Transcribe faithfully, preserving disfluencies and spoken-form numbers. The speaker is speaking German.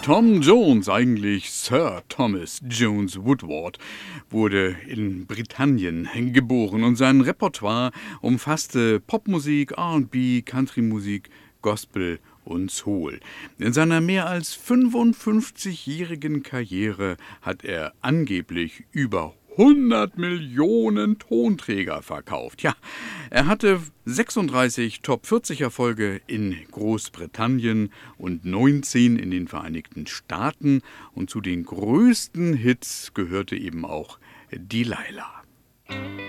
Tom Jones, eigentlich Sir Thomas Jones Woodward, wurde in Britannien geboren und sein Repertoire umfasste Popmusik, R und B, Countrymusik, Gospel und Soul. In seiner mehr als fünfundfünfzigjährigen Karriere hat er angeblich über hundert Millionen Tonträger verkauft. Ja, er hatte sechsunddreißig Top vierzig Erfolge in Großbritannien und neunzehn in den Vereinigten Staaten. Und zu den größten Hits gehörte eben auch Delilah.